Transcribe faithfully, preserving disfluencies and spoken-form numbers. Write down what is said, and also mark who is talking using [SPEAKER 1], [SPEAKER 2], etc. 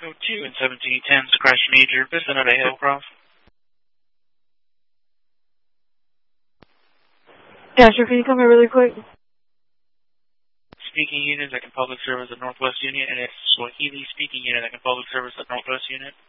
[SPEAKER 1] Echo two and seventeen ten, crash major, vicinity Hillcroft.
[SPEAKER 2] Yeah, sure, can you come here really quick?
[SPEAKER 1] Speaking unit, I can public service at Northwest Unit, and it's Swahili speaking unit, I can public service at Northwest Unit.